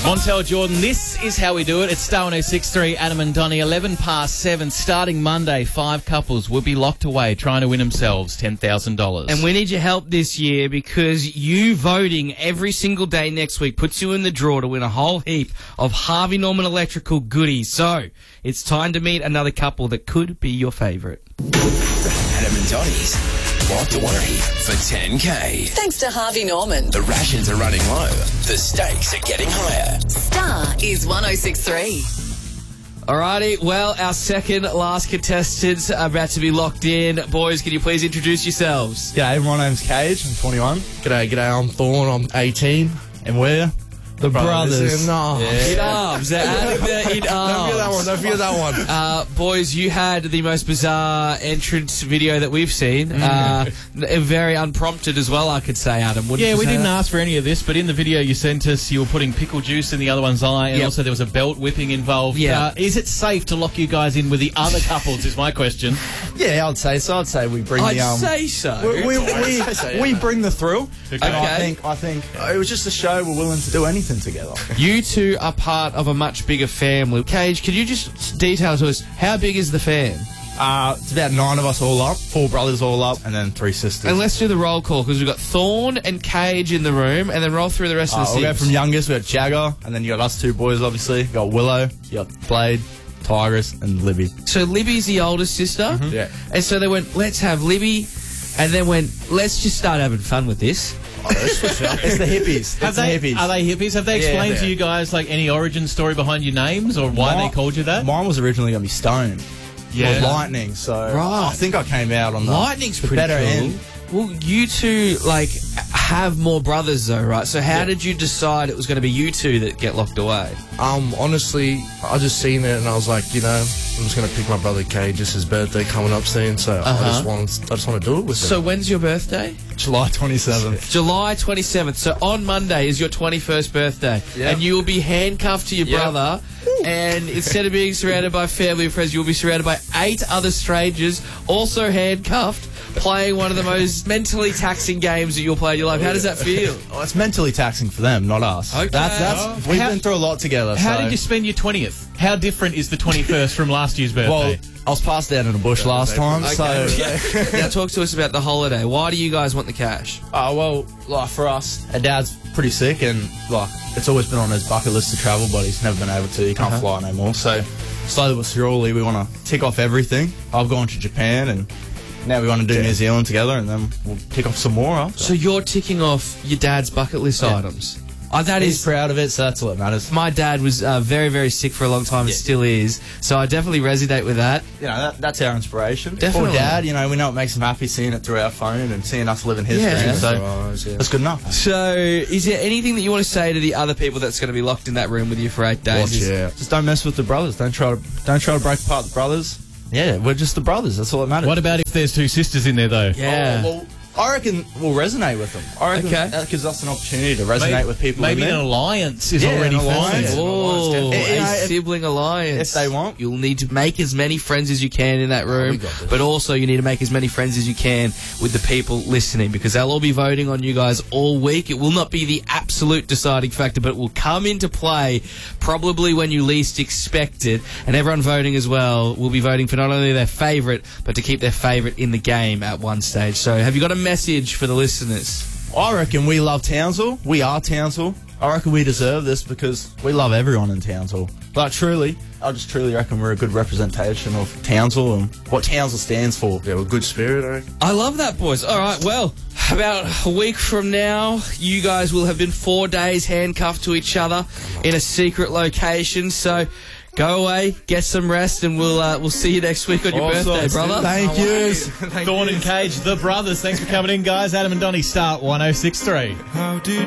Montel Jordan, this is how we do it. It's Star 106.3, Adam and Donnie, 11 past 7. Starting Monday, 5 couples will be locked away trying to win themselves $10,000. And we need your help this year because you voting every single day next week puts you in the draw to win a whole heap of Harvey Norman electrical goodies. So it's time to meet another couple that could be your favourite. Adam and Donnie's locked away for $10K. Thanks to Harvey Norman. The rations are running low. The stakes are getting higher. Star is 106.3. Alrighty, well, our second last contestants are about to be locked in. Boys, can you please introduce yourselves? G'day, my name's Cage. I'm 21. G'day, I'm Thorn, I'm 18. And we're the brothers. No. In arms. They're adding the in arms. Don't forget that one. Boys, you had the most bizarre entrance video that we've seen. Very unprompted as well, I could say, Adam. Wouldn't Yeah, you we say didn't that? ask for any of this, but in the video you sent us, you were putting pickle juice in the other one's eye, and Yep. also there was a belt whipping involved. Yeah. Is it safe to lock you guys in with the other couples, is my question. Yeah, I'd say so. I'd say we bring I'd the say so. we bring the thrill. Okay. And I think it was just a show. We're willing to do anything together. You two are part of a much bigger family. Cage, could you just detail to us, how big is the fam? It's about 9 of us all up, 4 brothers all up, and then 3 sisters. And let's do the roll call, because we've got Thorn and Cage in the room, and then roll through the rest of the we'll go six. from youngest. We got Jagger, and then you got us 2 boys, obviously. You got Willow, you got Blade, Tigress, and Libby. So Libby's the oldest sister? Yeah. And so they went, let's have Libby, and then went, let's just start having fun with this. It's the hippies. Are they hippies? Have they explained Yeah. to you guys like any origin story behind your names or why they called you that? Mine was originally going to be Stone. Yeah. Or Lightning, so Right. I think I came out on the Lightning's the pretty better cool. end. Well, you two, have more brothers, though, right? So how did you decide it was going to be you two that get locked away? Honestly, I just seen it and I was like, I'm just gonna pick my brother Cage. It's his birthday coming up soon, so I just want to do it with him. So when's your birthday? July 27th. July 27th. So on Monday is your 21st birthday. Yeah. And you will be handcuffed to your Yeah. brother. And instead of being surrounded by family and friends, you'll be surrounded by 8 other strangers, also handcuffed, playing one of the most mentally taxing games that you'll play in your life. How does that feel? Oh, it's mentally taxing for them, not us. Okay. That's we've been through a lot together. How so. did you spend your 20th? How different is the 21st from last year's birthday? Well, I was passed out in a bush last time, so. Now talk to us about the holiday. Why do you guys want the cash? For us, our dad's pretty sick, and it's always been on his bucket list to travel, but he's never been able to. He can't fly no more. So, slowly but surely, we want to tick off everything. I've gone to Japan, and now we want to do New Zealand together, and then we'll tick off some more after. So you're ticking off your dad's bucket list items. That He's is. proud of it, so that's all that matters. My dad was very, very sick for a long time and still is. So I definitely resonate with that. That's our inspiration. Definitely. Poor Dad, we know it makes him happy seeing it through our phone and seeing us living his Yeah. dreams. So Yeah. that's good enough. So is there anything that you want to say to the other people that's going to be locked in that room with you for 8 days? Just don't mess with the brothers. Don't try to break apart the brothers. Yeah, we're just the brothers. That's all that matters. what about if there's 2 sisters in there, though? Yeah. Well, I reckon we'll resonate with them. I reckon Okay. that gives us an opportunity to resonate with people. Maybe in an there. alliance is Yeah, already an alliance. formed. Oh, a sibling alliance. if they want. You'll need to make as many friends as you can in that room, but also you need to make as many friends as you can with the people listening, because they'll all be voting on you guys all week. It will not be the absolute deciding factor, but it will come into play probably when you least expect it, and everyone voting as well will be voting for not only their favourite, but to keep their favourite in the game at one stage. So have you got a message for the listeners? I reckon we love Townsville. We are Townsville. I reckon we deserve this because we love everyone in Townsville. I just truly reckon we're a good representation of Townsville and what Townsville stands for. Yeah, we're good spirit, I reckon. I love that, boys. All right, well, about a week from now, you guys will have been 4 days handcuffed to each other in a secret location. So go away, get some rest, and we'll see you next week on your birthday, brother. Thank you. Thorn and Cage, the brothers. Thanks for coming in, guys. Adam and Donnie, Star 106.3.